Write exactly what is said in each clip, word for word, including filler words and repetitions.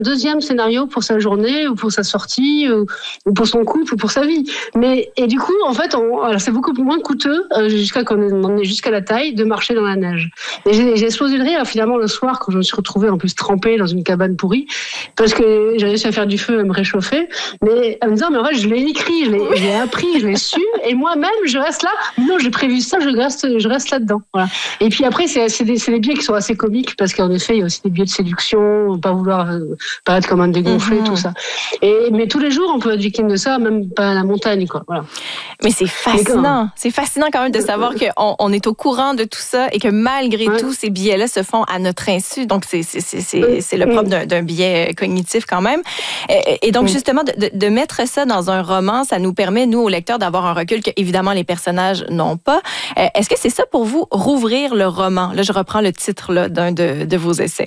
deuxième scénario pour sa journée ou pour sa sortie ou, ou pour son couple ou pour sa vie. Mais et du coup, en fait, on, alors c'est beaucoup moins coûteux euh, jusqu'à qu'on on est jusqu'à la taille de marcher dans la neige. Et j'ai, j'ai explosé de rire finalement le soir quand je me suis retrouvée en plus trempée dans une cabane pourrie parce que j'ai réussi à faire du feu, à me réchauffer. Mais à me dire, mais en fait, je l'ai écrit, je l'ai, je l'ai appris, je l'ai su, et moi-même, je reste là. Non, j'ai prévu ça, je reste, je reste là-dedans. Voilà. Et puis après, c'est, c'est, des, c'est des biais qui sont assez comiques parce qu'en effet, il y a aussi des biais de séduction, pas vouloir euh, paraître comme un dégonflé, mmh. tout ça. Et mais tous les jours, on peut être victime de ça, même pas à la montagne, quoi. Voilà. Mais c'est fascinant, c'est fascinant quand même de savoir qu'on on est au courant de tout ça et que malgré ouais. tout, ces biais-là se font à notre insu. Donc c'est c'est c'est c'est, c'est le propre d'un, d'un biais cognitif quand même. Et, et donc oui. justement de, de, de mettre ça dans un roman, ça nous permet nous aux lecteurs d'avoir un recul que évidemment les personnages n'ont pas. Est-ce que c'est ça pour vous, rouvrir le roman? Là, je reprends le titre là, d'un de, de vos essais.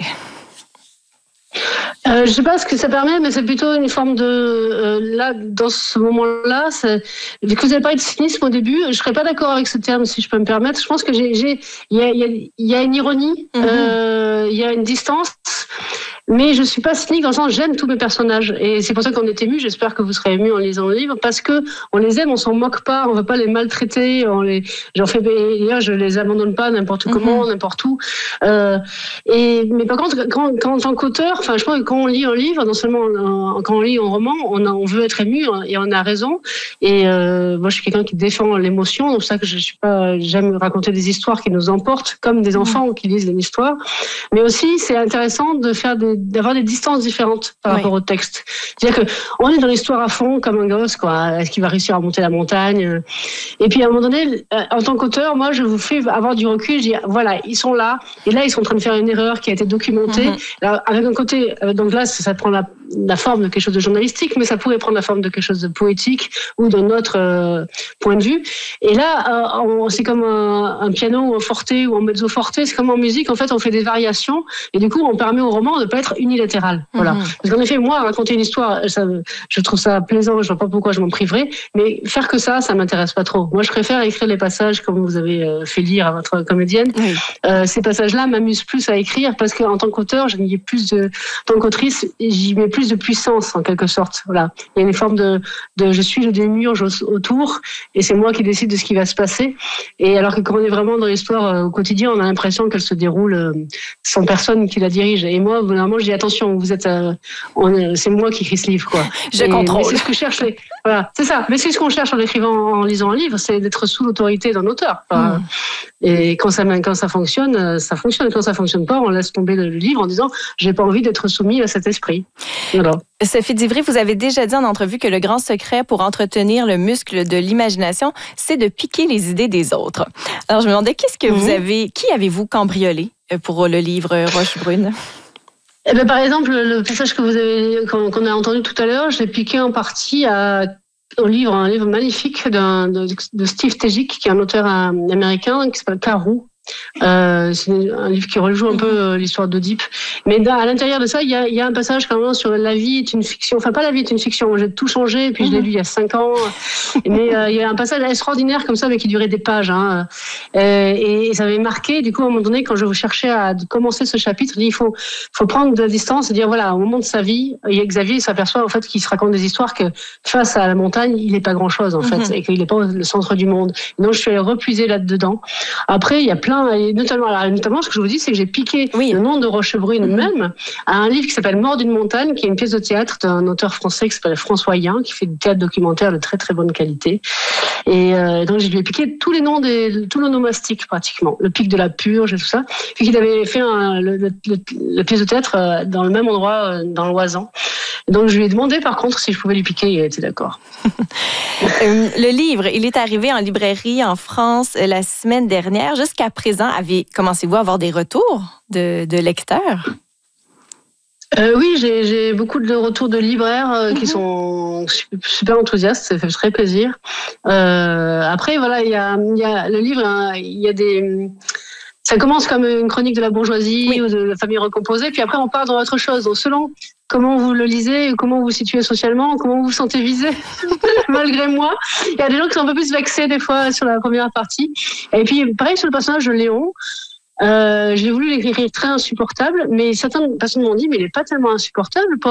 Euh, je sais pas ce que ça permet, mais c'est plutôt une forme de euh, là dans ce moment-là. C'est, vu que vous avez parlé de cynisme au début, je serais pas d'accord avec ce terme si je peux me permettre. Je pense que j'ai, j'ai, il y a, il y a, il y a une ironie, il mm-hmm. euh, y a une distance. Mais je suis pas cynique dans le sens j'aime tous mes personnages et c'est pour ça qu'on est ému. J'espère que vous serez ému en lisant le livre parce que on les aime, on s'en moque pas, on va pas les maltraiter, on les, j'en fais, d'ailleurs je les abandonne pas n'importe comment, mm-hmm. n'importe où. Euh, et mais par contre quand, quand en tant qu'auteur, enfin je pense que quand on lit un livre, non seulement on, quand on lit un roman, on a, on veut être ému et on a raison. Et euh, moi je suis quelqu'un qui défend l'émotion, donc c'est ça que je suis pas, j'aime raconter des histoires qui nous emportent comme des enfants mm-hmm. qui lisent une histoire. Mais aussi c'est intéressant de faire des d'avoir des distances différentes par oui. rapport au texte. C'est-à-dire que on est dans l'histoire à fond comme un gosse, quoi. Est-ce qu'il va réussir à monter la montagne? Et puis à un moment donné, en tant qu'auteur, moi, je vous fais avoir du recul. Je dis voilà, ils sont là, et là, ils sont en train de faire une erreur qui a été documentée. Mm-hmm. Alors, avec un côté, donc là, ça prend la, la forme de quelque chose de journalistique, mais ça pourrait prendre la forme de quelque chose de poétique ou d'un autre euh, point de vue. Et là, euh, on, c'est comme un, un piano ou un forte ou un mezzo forte. C'est comme en musique. En fait, on fait des variations, et du coup, on permet au roman de pas être unilatéral. Voilà. Mm-hmm. Parce qu'en effet, moi, raconter une histoire, ça, je trouve ça plaisant, je vois pas pourquoi je m'en priverais, mais faire que ça, ça m'intéresse pas trop. Moi, je préfère écrire les passages comme vous avez fait lire à votre comédienne. Oui. Euh, ces passages-là m'amusent plus à écrire parce qu'en tant qu'auteur, j'y mets plus de, en tant qu'autrice, j'y mets plus de puissance, en quelque sorte. Voilà. Il y a une forme de, de je suis le démiurge autour et c'est moi qui décide de ce qui va se passer. Et alors que quand on est vraiment dans l'histoire au quotidien, on a l'impression qu'elle se déroule sans personne qui la dirige. Et moi, vraiment, je dis attention, vous êtes, euh, on, c'est moi qui écris ce livre, quoi. Je et, contrôle. C'est ce que je cherche. Les, voilà, c'est ça. Mais c'est ce qu'on cherche en écrivant, en lisant un livre, c'est d'être sous l'autorité d'un auteur. Enfin, mm. Et quand ça, quand ça fonctionne, ça fonctionne. Quand ça fonctionne pas, on laisse tomber le livre en disant, j'ai pas envie d'être soumis à cet esprit. Voilà. Sophie Divry, vous avez déjà dit en entrevue que le grand secret pour entretenir le muscle de l'imagination, c'est de piquer les idées des autres. Alors, je me demandais, qu'est-ce que mm-hmm. vous avez, qui avez-vous cambriolé pour le livre Roche Brune? Eh ben, par exemple, le passage que vous avez, qu'on, qu'on a entendu tout à l'heure, je l'ai piqué en partie à, au livre, un livre magnifique d'un, de, de Steve Tegic, qui est un auteur américain, qui s'appelle Karou. Euh, c'est un livre qui rejoue un peu euh, l'histoire d'Oedipe. Mais dans, à l'intérieur de ça, il y a, il y a un passage quand même sur la vie est une fiction. Enfin, pas la vie est une fiction. J'ai tout changé, puis je l'ai lu il y a cinq ans. Mais euh, il y a un passage extraordinaire comme ça, mais qui durait des pages. Hein. Euh, et ça m'avait marqué. Du coup, à un moment donné, quand je cherchais à commencer ce chapitre, il faut, faut prendre de la distance et dire voilà, au moment de sa vie, Xavier s'aperçoit en fait qu'il se raconte des histoires que face à la montagne, il n'est pas grand-chose en fait, mm-hmm. et qu'il n'est pas le centre du monde. Donc, je suis allée repuiser là-dedans. Après, il y a plein et notamment, alors, notamment, ce que je vous dis, c'est que j'ai piqué oui. le nom de Roche Brune mmh. même à un livre qui s'appelle Mort d'une montagne, qui est une pièce de théâtre d'un auteur français qui s'appelle François Yin, qui fait du théâtre documentaire de très très bonne qualité. Et euh, donc, je lui ai piqué tous les noms des, tout l'onomastique pratiquement, le pic de la purge et tout ça. Puis qu'il avait fait un, le, le, le, la pièce de théâtre dans le même endroit, dans l'Oisans. Donc, je lui ai demandé, par contre, si je pouvais lui piquer, il était d'accord. Le livre, il est arrivé en librairie en France la semaine dernière. Jusqu'à présent, avez, commencez-vous à avoir des retours de, de lecteurs? Euh, oui, j'ai, j'ai beaucoup de retours de libraires euh, mm-hmm. qui sont super enthousiastes, ça fait très plaisir. Euh, après, voilà, il y a, il y a le livre, hein, il y a des... Ça commence comme une chronique de la bourgeoisie oui. ou de la famille recomposée, puis après on part dans autre chose. Donc selon comment vous le lisez, comment vous vous situez socialement, comment vous vous sentez visé, malgré moi, il y a des gens qui sont un peu plus vexés des fois sur la première partie. Et puis pareil sur le personnage de Léon, euh, j'ai voulu l'écrire très insupportable, mais certaines personnes m'ont dit mais il est pas tellement insupportable.